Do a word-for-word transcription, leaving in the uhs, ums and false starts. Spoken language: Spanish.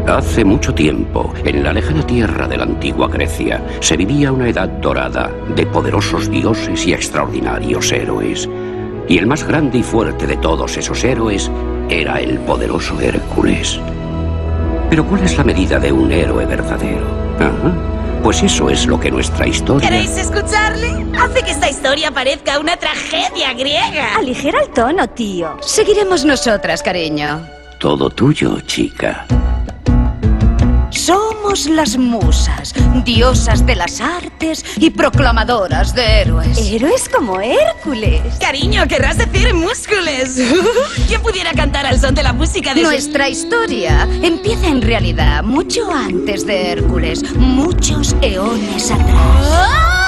Hace mucho tiempo, en la lejana tierra de la antigua Grecia, se vivía una edad dorada de poderosos dioses y extraordinarios héroes. Y el más grande y fuerte de todos esos héroes era el poderoso Hércules. Pero ¿cuál es la medida de un héroe verdadero? Ajá. Pues eso es lo que nuestra historia... ¿Queréis escucharle? Hace que esta historia parezca una tragedia griega. Aligera el tono, tío. Seguiremos nosotras, cariño. Todo tuyo, chica. Somos las musas, diosas de las artes y proclamadoras de héroes. Héroes como Hércules. Cariño, querrás decir múscules. ¿Quién pudiera cantar al son de la música de... Nuestra su... historia empieza en realidad mucho antes de Hércules, muchos eones atrás. ¡Oh!